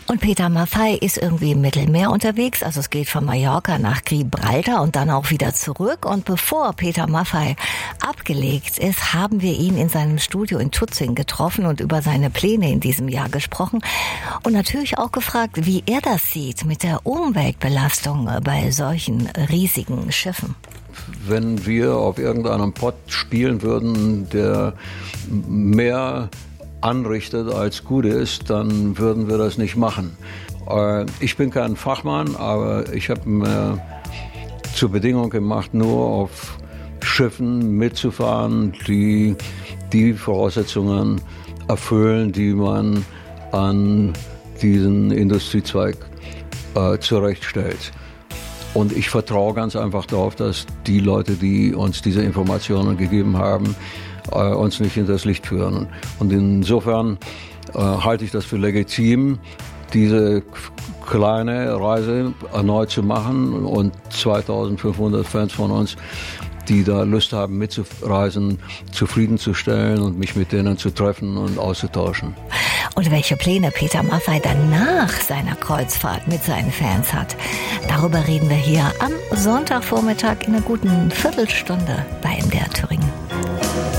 Und Peter Maffay ist irgendwie im Mittelmeer unterwegs, also es geht von Mallorca nach Gibraltar und dann auch wieder zurück. Und bevor Peter Maffay abgelegt ist, haben wir ihn in seinem Studio in Tutzing getroffen und über seine Pläne in diesem Jahr gesprochen. Und natürlich auch gefragt, wie er das sieht mit der Umweltbelastung bei solchen riesigen Schiffen. Wenn wir auf irgendeinem Pott spielen würden, der mehr anrichtet als gut ist, dann würden wir das nicht machen. Ich bin kein Fachmann, aber ich habe mir zur Bedingung gemacht, nur auf Schiffen mitzufahren, die die Voraussetzungen erfüllen, die man an diesen Industriezweig zurechtstellt. Und ich vertraue ganz einfach darauf, dass die Leute, die uns diese Informationen gegeben haben, uns nicht hinters Licht führen. Und insofern halte ich das für legitim, diese kleine Reise erneut zu machen und 2500 Fans von uns, die da Lust haben mitzureisen, zufriedenzustellen und mich mit denen zu treffen und auszutauschen. Und welche Pläne Peter Maffay dann nach seiner Kreuzfahrt mit seinen Fans hat, darüber reden wir hier am Sonntagvormittag in einer guten Viertelstunde bei MDR Thüringen.